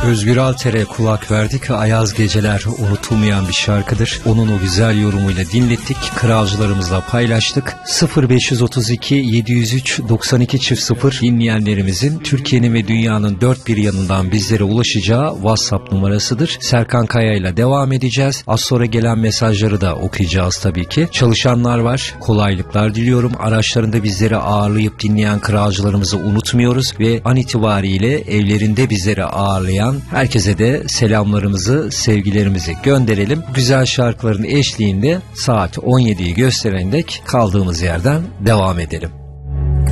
Özgür Alter'e kulak verdik. Ayaz Geceler unutulmayan bir şarkıdır. Onun o güzel yorumuyla dinlettik. Kralcılarımızla paylaştık. 0532 703 9200 dinleyenlerimizin Türkiye'nin ve dünyanın dört bir yanından bizlere ulaşacağı WhatsApp numarasıdır. Serkan Kaya ile devam edeceğiz. Az sonra gelen mesajları da okuyacağız tabii ki. Çalışanlar var. Kolaylıklar diliyorum. Araçlarında bizleri ağırlayıp dinleyen kralcılarımızı unutmuyoruz ve an itibariyle evlerinde bizleri ağırlayan herkese de selamlarımızı, sevgilerimizi gönderelim. Güzel şarkıların eşliğinde saat 17'yi gösterene dek kaldığımız yerden devam edelim.